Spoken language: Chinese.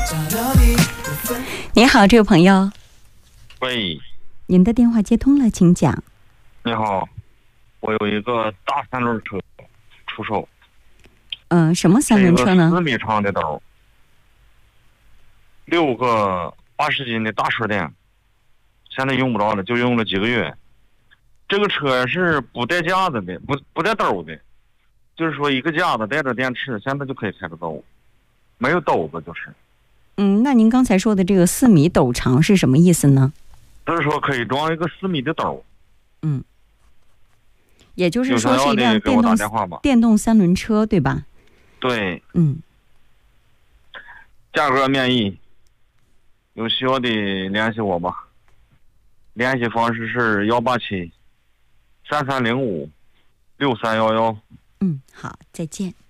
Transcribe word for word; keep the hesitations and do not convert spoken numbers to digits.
你好，这位朋友。 喂， 您的电话接通了，请讲。 你好，我有一个大三轮车出售。 嗯、呃，什么三轮车呢？ 四米长的斗，六个八十斤的大车垫，现在用不着了，就用了几个月。这个车是不带架子的，不不带斗的，就是说一个架子带着电池，现在就可以开着走，没有斗子就是。 嗯，那您刚才说的这个四米斗长是什么意思呢？ 就是说可以装一个四米的斗。 嗯，也就是说是一辆电动电动三轮车，对吧？ 对。 嗯。 价格面议，有需要的联系我吧。联系方式是幺八七三三零五六三幺幺。 嗯，好，再见。